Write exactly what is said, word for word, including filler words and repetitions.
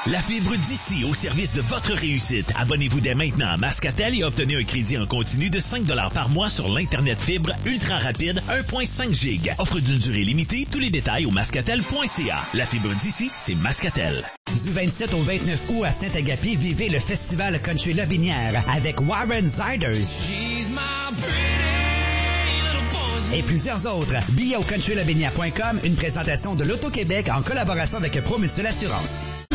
La fibre d'ici au service de votre réussite. Abonnez-vous dès maintenant à Mascatel et obtenez un crédit en continu de cinq dollars par mois sur l'Internet fibre ultra rapide un virgule cinq giga. Offre d'une durée limitée. Tous les détails au mascatel point c a. La fibre d'ici, c'est Mascatel. Du vingt-sept au vingt-neuf août à Saint-Agapi, vivez le festival Country Lobinière avec Warren Ziders et plusieurs autres. Billets au country lobinière point com, une présentation de l'Auto-Québec en collaboration avec Promutuelle Assurance.